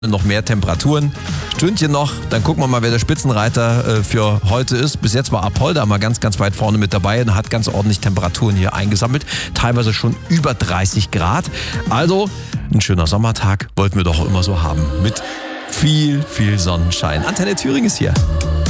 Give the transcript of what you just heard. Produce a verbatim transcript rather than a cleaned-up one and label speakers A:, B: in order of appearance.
A: Noch mehr Temperaturen. Stündchen noch, dann gucken wir mal, wer der Spitzenreiter äh, für heute ist. Bis jetzt war Apolda mal ganz, ganz weit vorne mit dabei und hat ganz ordentlich Temperaturen hier eingesammelt. Teilweise schon über dreißig Grad. Also ein schöner Sommertag wollten wir doch immer so haben. Mit viel, viel Sonnenschein. Antenne Thüringen ist hier.